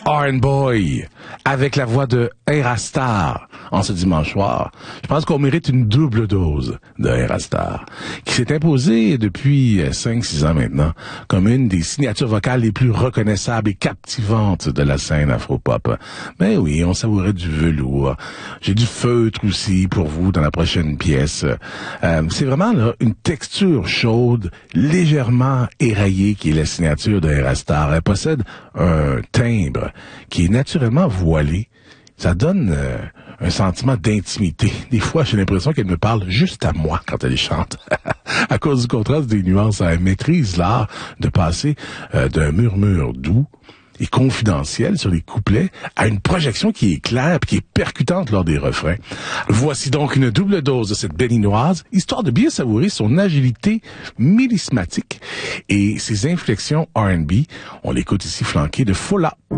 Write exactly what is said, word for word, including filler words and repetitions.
R and Boy, avec la voix de Erastar en ce dimanche soir. Je pense qu'on mérite une double dose de Erastar, qui s'est imposée depuis cinq six ans maintenant comme une des signatures vocales les plus reconnaissables et captivantes de la scène afro-pop. Ben oui, on savourait du velours. J'ai du feutre aussi pour vous dans la prochaine pièce. Euh, c'est vraiment là une texture chaude, légèrement éraillée qui est la signature de Erastar. Elle possède un timbre qui est naturellement voilé. Ça donne euh, un sentiment d'intimité. Des fois, j'ai l'impression qu'elle me parle juste à moi quand elle chante. À cause du contraste des nuances, elle maîtrise l'art de passer euh, d'un murmure doux et confidentiel sur les couplets à une projection qui est claire et qui est percutante lors des refrains. Voici donc une double dose de cette béninoise, histoire de bien savourer son agilité mélismatique et ses inflexions R and B. On l'écoute ici flanqué de Fola.